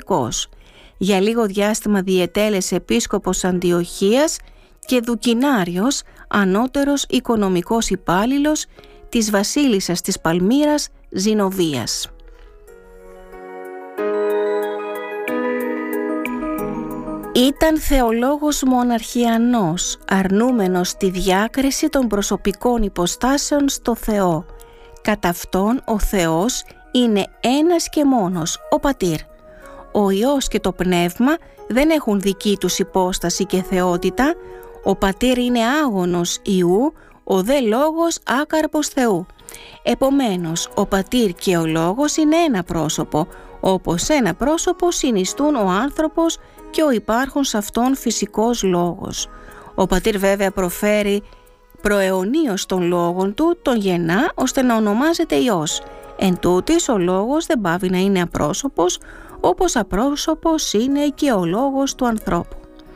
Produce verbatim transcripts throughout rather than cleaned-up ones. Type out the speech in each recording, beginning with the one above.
Αρχιεπίσκοπος. Για λίγο διάστημα διετέλεσε επίσκοπος Αντιοχίας και δουκινάριος, ανώτερος οικονομικός υπάλληλος της βασίλισσας της Παλμύρας Ζηνοβίας. Ήταν θεολόγος μοναρχιανός, αρνούμενος τη διάκριση των προσωπικών υποστάσεων στο Θεό. Κατά αυτόν ο Θεός είναι ένας και μόνος, ο Πατήρ. Ο Υιός και το Πνεύμα δεν έχουν δική τους υπόσταση και θεότητα. Ο Πατήρ είναι άγονος Υιού, ο δε Λόγος άκαρπος Θεού. Επομένως, ο Πατήρ και ο Λόγος είναι ένα πρόσωπο, όπως ένα πρόσωπο συνιστούν ο άνθρωπος και ο υπάρχον σε αυτόν φυσικός λόγος. Ο Πατήρ βέβαια προφέρει προαιωνίως των λόγων του, τον γεννά ώστε να ονομάζεται Υιός. Εν τούτης ο λόγος δεν πάβει να είναι απρόσωπος, όπως απρόσωπος είναι και ο λόγος του ανθρώπου.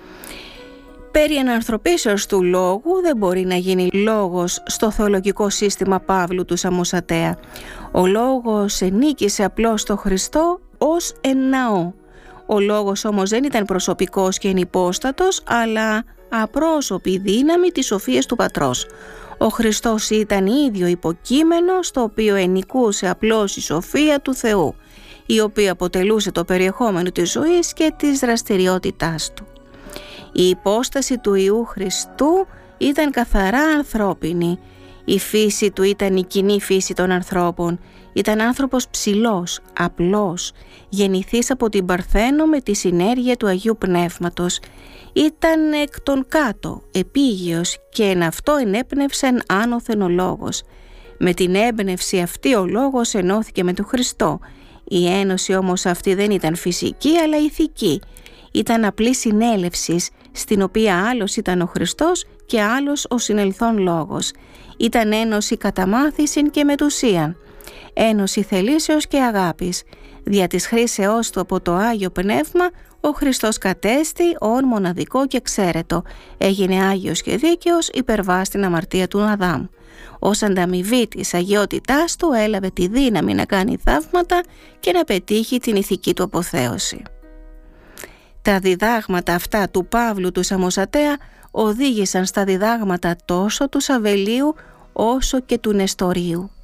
Περί ενανθρωπίσεως του λόγου δεν μπορεί να γίνει λόγος στο θεολογικό σύστημα Παύλου του Σαμοσατέα. Ο λόγος ενίκησε απλώς στο Χριστό ως εν ναό. Ο λόγος όμως δεν ήταν προσωπικός και ενυπόστατος, αλλά απρόσωπη δύναμη της σοφίας του Πατρός. Ο Χριστός ήταν ίδιο υποκείμενο στο οποίο ενικούσε απλώς η σοφία του Θεού, η οποία αποτελούσε το περιεχόμενο της ζωής και της δραστηριότητάς του. Η υπόσταση του Υιού Χριστού ήταν καθαρά ανθρώπινη. Η φύση του ήταν η κοινή φύση των ανθρώπων. Ήταν άνθρωπος ψηλός, απλός, γεννηθής από την Παρθένο με τη συνέργεια του Αγίου Πνεύματος. Ήταν εκ των κάτω, επίγειος, και εν αυτό ενέπνευσεν άνωθεν ο Λόγος. Με την έμπνευση αυτή ο Λόγος ενώθηκε με τον Χριστό. Η ένωση όμως αυτή δεν ήταν φυσική αλλά ηθική. Ήταν απλή συνέλευσης, στην οποία άλλος ήταν ο Χριστός και άλλος ο συνελθόν Λόγος. Ήταν ένωση κατά μάθησιν και μετουσίαν, ένωση θελήσεως και αγάπης. Δια της χρήσεώς του από το Άγιο Πνεύμα, ο Χριστός κατέστη όν μοναδικό και εξαίρετο. Έγινε Άγιος και δίκαιος, υπερβάς την αμαρτία του Αδάμ. Ως ανταμοιβή της αγιότητάς του έλαβε τη δύναμη να κάνει θαύματα και να πετύχει την ηθική του αποθέωση. Τα διδάγματα αυτά του Παύλου του Σαμοσατέα οδήγησαν στα διδάγματα τόσο του Σαβελίου όσο και του Νεστορίου.